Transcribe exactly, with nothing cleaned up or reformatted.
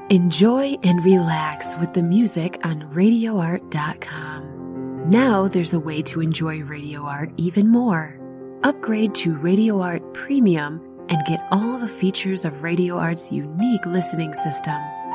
Enjoy and relax with the music on radio art dot com. Now there's a way to enjoy Radio Art even more. Upgrade to Radio Art Premium and get all the features of Radio Art's unique listening system.